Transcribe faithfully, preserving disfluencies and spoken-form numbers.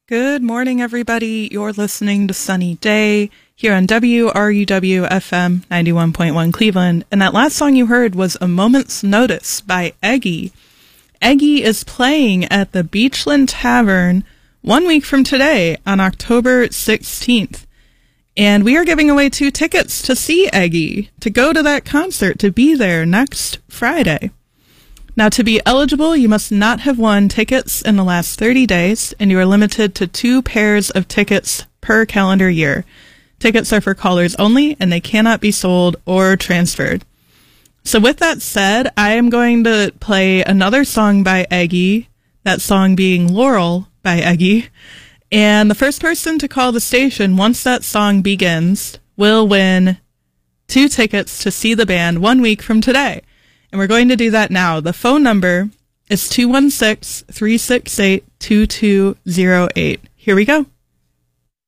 Good morning, everybody. You're listening to Sunny Day here on W R U W F M ninety-one point one Cleveland. And that last song you heard was A Moment's Notice by Eggy. Eggy is playing at the Beachland Tavern one week from today on October sixteenth. And we are giving away two tickets to see Eggy, to go to that concert, to be there next Friday. Now, to be eligible, you must not have won tickets in the last thirty days, and you are limited to two pairs of tickets per calendar year. Tickets are for callers only, and they cannot be sold or transferred. So with that said, I am going to play another song by Eggy, that song being Laurel by Eggy, and the first person to call the station once that song begins will win two tickets to see the band one week from today. And we're going to do that now. The phone number is two one six, three six eight, two two zero eight. Here we go.